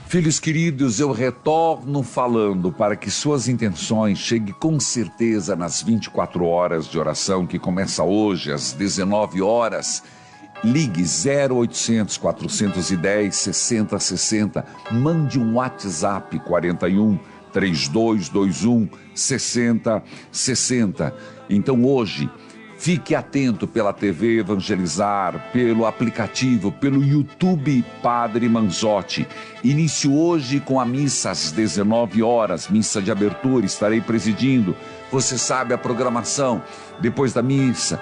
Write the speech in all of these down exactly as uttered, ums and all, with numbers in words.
Filhos queridos, eu retorno falando para que suas intenções cheguem com certeza nas vinte e quatro horas de oração que começa hoje às dezenove horas. Ligue zero oitocentos, quatrocentos e dez, sessenta sessenta. Mande um WhatsApp quarenta e um, trinta e dois vinte e um, sessenta sessenta. Então hoje, fique atento pela T V Evangelizar, pelo aplicativo, pelo YouTube Padre Manzotti. Inicio hoje com a missa às dezenove horas, missa de abertura, estarei presidindo. Você sabe a programação. Depois da missa,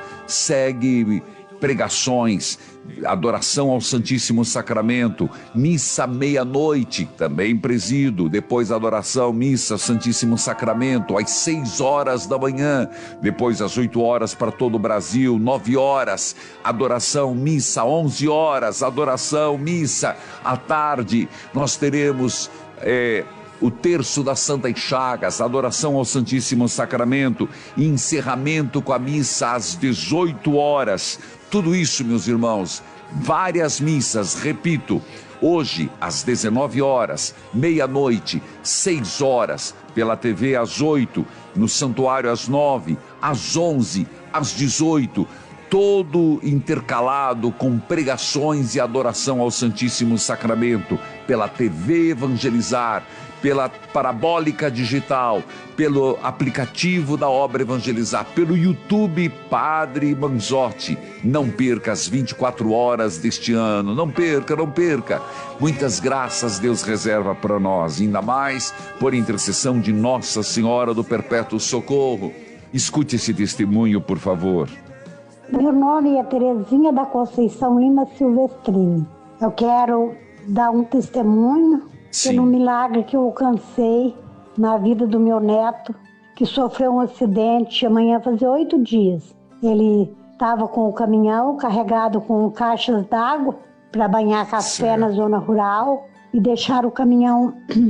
segue pregações, adoração ao Santíssimo Sacramento, missa meia-noite, também presido, depois adoração, missa, Santíssimo Sacramento, às seis horas da manhã, depois às oito horas para todo o Brasil, nove horas, adoração, missa, onze horas, adoração, missa, à tarde, nós teremos... É, o terço das Santas Chagas, adoração ao Santíssimo Sacramento e encerramento com a missa às dezoito horas. Tudo isso, meus irmãos, várias missas, repito, hoje às dezenove horas, meia-noite, seis horas, pela T V às oito, no santuário às nove, às onze, às dezoito, todo intercalado com pregações e adoração ao Santíssimo Sacramento, pela T V Evangelizar, pela Parabólica Digital, pelo aplicativo da Obra Evangelizar, pelo YouTube Padre Manzotti. Não perca as vinte e quatro horas deste ano, não perca, não perca. Muitas graças Deus reserva para nós, ainda mais por intercessão de Nossa Senhora do Perpétuo Socorro. Escute esse testemunho, por favor. Meu nome é Terezinha da Conceição Lima Silvestrini. Eu quero dar um testemunho pelo milagre que eu alcancei na vida do meu neto, que sofreu um acidente amanhã fazia oito dias. Ele estava com o caminhão carregado com caixas d'água para banhar café certo. Na zona rural e deixaram o caminhão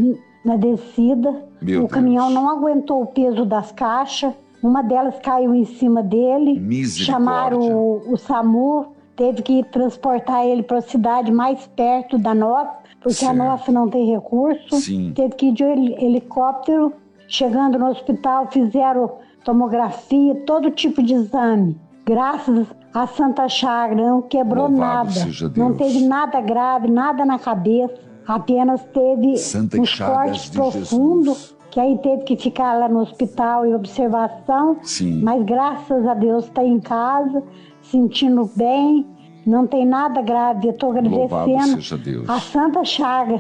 na descida. Meu o caminhão Deus. Não aguentou o peso das caixas, uma delas caiu em cima dele, chamaram o, o SAMU, teve que transportar ele para a cidade mais perto da nossa, porque certo. A nossa não tem recurso. Sim. Teve que ir de helicóptero. Chegando no hospital, fizeram tomografia, todo tipo de exame. Graças a Santa Chaga, não quebrou Louvado nada. Não teve nada grave, nada na cabeça. Apenas teve Santa uns cortes profundos, que aí teve que ficar lá no hospital em observação. Sim. Mas graças a Deus está em casa, sentindo bem. Não tem nada grave, eu estou agradecendo a Santa Chaga,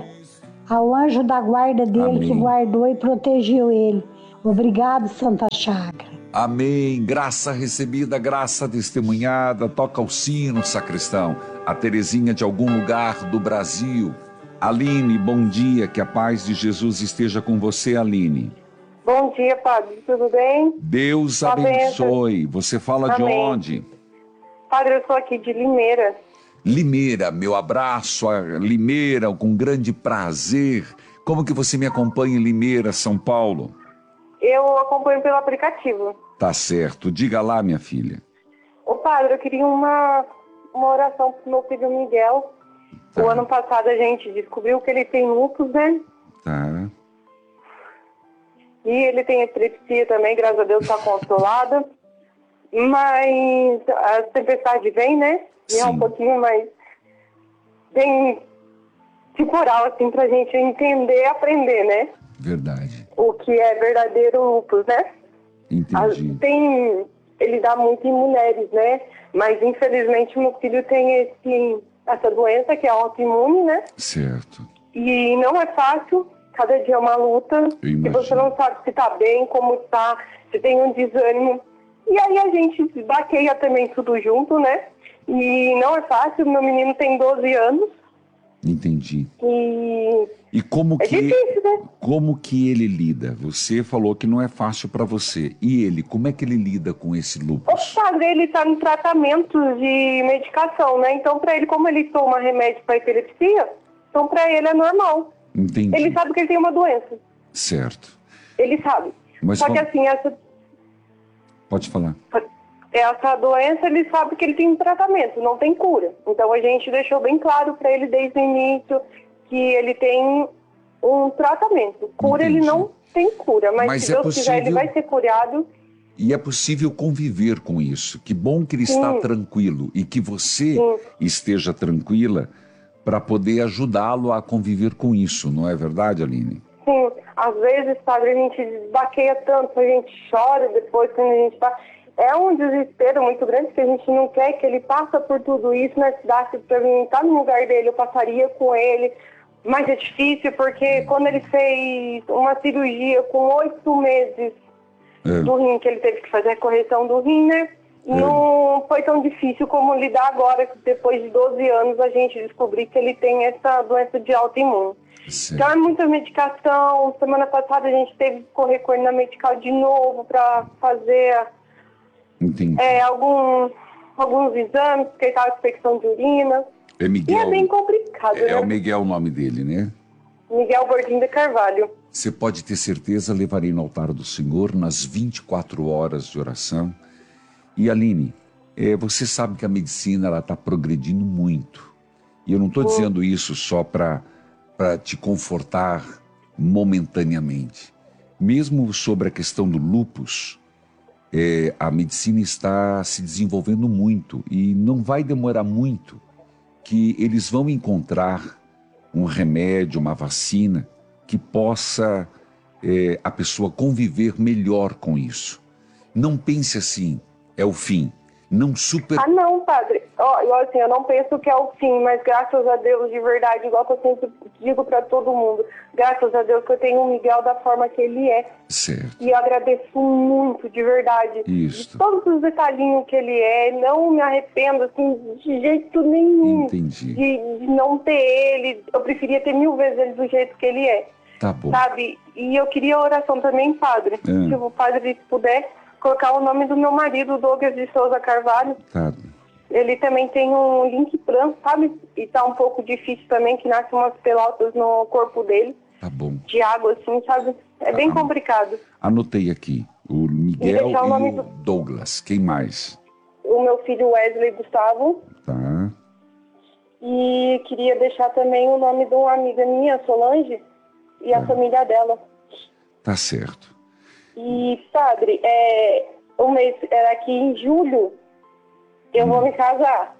ao anjo da guarda dele. Amém. Que guardou e protegeu ele. Obrigado, Santa Chaga. Amém. Graça recebida, graça testemunhada. Toca o sino, sacristão. A Terezinha de algum lugar do Brasil. Aline, bom dia. Que a paz de Jesus esteja com você, Aline. Bom dia, padre. Tudo bem? Deus abençoe. Você fala Amém. De onde? Padre, eu sou aqui de Limeira. Limeira, meu abraço a Limeira, com grande prazer. Como que você me acompanha em Limeira, São Paulo? Eu acompanho pelo aplicativo. Tá certo. Diga lá, minha filha. Ô padre, eu queria uma, uma oração pro meu filho Miguel. Tá. O ano passado a gente descobriu que ele tem lúpus, né? Tá. E ele tem epilepsia também, graças a Deus tá controlada. Mas a tempestade vem, né? E é um pouquinho mais bem temporal, assim, pra gente entender e aprender, né? Verdade. O que é verdadeiro lúpus, né? Entendi. Tem, ele dá muito em mulheres, né? Mas infelizmente meu filho tem esse, essa doença que é autoimune, né? Certo. E não é fácil, cada dia é uma luta. E você não sabe se tá bem, como tá, se tem um desânimo. E aí a gente baqueia também tudo junto, né? E não é fácil, meu menino tem doze anos. Entendi. E, e como é que difícil, né? Como que ele lida? Você falou que não é fácil para você. E ele, como é que ele lida com esse lúpus? O padre, ele tá em tratamento de medicação, né? Então, para ele, como ele toma remédio para epilepsia, então para ele é normal. Entendi. Ele sabe que ele tem uma doença. Certo. Ele sabe. Mas Só como... que assim, essa... Pode falar. Essa doença, ele sabe que ele tem um tratamento, não tem cura. Então a gente deixou bem claro para ele desde o início que ele tem um tratamento. Cura, Entendi. Ele não tem cura, mas, Mas se é Deus possível... quiser, ele vai ser curado. E é possível conviver com isso. Que bom que ele Sim. está tranquilo e que você Sim. esteja tranquila para poder ajudá-lo a conviver com isso, não é verdade, Aline? Sim, às vezes, padre, a gente desbaqueia tanto, a gente chora depois quando a gente tá... É um desespero muito grande, que a gente não quer que ele passe por tudo isso, né? Se desse pra mim estar no lugar dele, eu passaria com ele. Mas é difícil, porque quando ele fez uma cirurgia com oito meses é. do rim, que ele teve que fazer a correção do rim, né? É. Não foi tão difícil como lidar agora, que depois de doze anos a gente descobriu que ele tem essa doença de autoimune. Certo. Então é muita medicação. Semana passada a gente teve que correr com ele na medical de novo para fazer é, algum, alguns exames, porque ele estava com infecção de urina. É Miguel, e é bem complicado, é, né? É o Miguel o nome dele, né? Miguel Bordim de Carvalho. Você pode ter certeza, levarei no altar do Senhor nas vinte e quatro horas de oração. E Aline, é, você sabe que a medicina ela está progredindo muito. E eu não estou dizendo isso só para para te confortar momentaneamente. Mesmo sobre a questão do lúpus, é, a medicina está se desenvolvendo muito e não vai demorar muito que eles vão encontrar um remédio, uma vacina que possa é, a pessoa conviver melhor com isso. Não pense assim, é o fim. Não super... Ah, não, padre. Ó, eu, assim, eu não penso que é o fim, mas graças a Deus, de verdade, igual que eu sempre digo para todo mundo, graças a Deus que eu tenho o Miguel da forma que ele é. Certo. E eu agradeço muito, de verdade. Isso. De todos os detalhinhos que ele é, não me arrependo, assim, de jeito nenhum. Entendi. De, de não ter ele. Eu preferia ter mil vezes ele do jeito que ele é. Tá bom. Sabe? E eu queria oração também, padre. É. Se o padre puder colocar o nome do meu marido, Douglas de Souza Carvalho. Tá. Ele também tem um link plano, sabe? E tá um pouco difícil também, que nasce umas pelotas no corpo dele. Tá bom. De água, assim, sabe? É bem ah, complicado. Anotei aqui. O Miguel e, o, nome e o do... Douglas. Quem mais? O meu filho Wesley Gustavo. Tá. E queria deixar também o nome de uma amiga minha, Solange, e tá. a família dela. Tá certo. E, padre, é, o mês era aqui em julho, eu hum. vou me casar.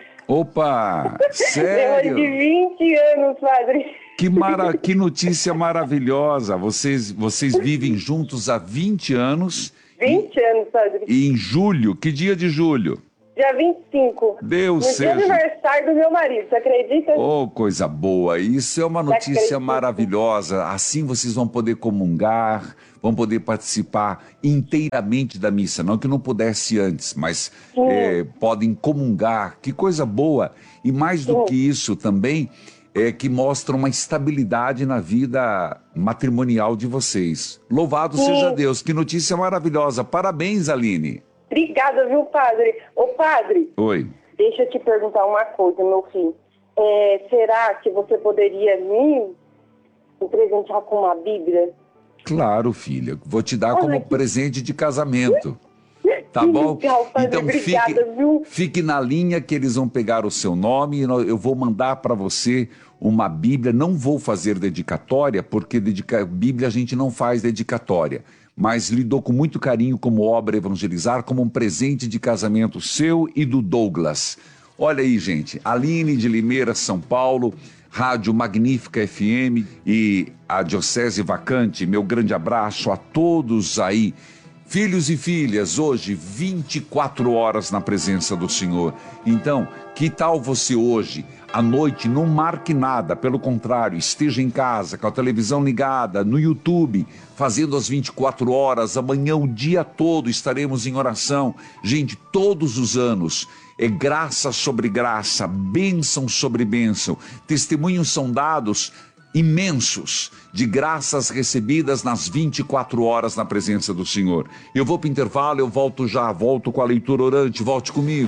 Opa! Sério? Depois de vinte anos, padre. Que, mara... que notícia maravilhosa! Vocês, vocês vivem juntos há vinte anos. vinte e... anos, padre. E em julho, que dia de julho? Dia vinte e cinco. Deus no seja... dia do aniversário do meu marido, você acredita? Oh, coisa boa. Isso é uma notícia maravilhosa. Assim vocês vão poder comungar, vão poder participar inteiramente da missa. Não que não pudesse antes, mas é, podem comungar. Que coisa boa. E mais do Sim. que isso também, é que mostra uma estabilidade na vida matrimonial de vocês. Louvado Sim. seja Deus. Que notícia maravilhosa. Parabéns, Aline. Obrigada, viu, padre? Ô, padre. Oi. Deixa eu te perguntar uma coisa, meu filho. É, será que você poderia me presentear com uma Bíblia? Claro, filha. Vou te dar Olha como que... presente de casamento. Tá que bom? Legal, padre. Então Obrigada, fique, viu? fique na linha que eles vão pegar o seu nome e eu vou mandar para você uma Bíblia. Não vou fazer dedicatória, porque dedica... Bíblia a gente não faz dedicatória. Mas lhe dou com muito carinho como obra evangelizar, como um presente de casamento seu e do Douglas. Olha aí, gente, Aline de Limeira, São Paulo, Rádio Magnífica F M e a Diocese Vacante, meu grande abraço a todos aí. Filhos e filhas, hoje vinte e quatro horas na presença do Senhor. Então, que tal você hoje, à noite, não marque nada, pelo contrário, esteja em casa, com a televisão ligada, no YouTube, fazendo as vinte e quatro horas, amanhã o dia todo estaremos em oração. Gente, todos os anos, é graça sobre graça, bênção sobre bênção, testemunhos são dados imensos de graças recebidas nas vinte e quatro horas na presença do Senhor. Eu vou para o intervalo, eu volto já, volto com a leitura orante, volte comigo.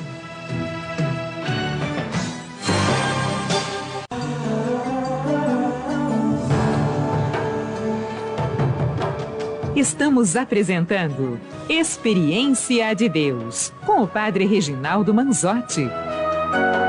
Estamos apresentando Experiência de Deus, com o Padre Reginaldo Manzotti.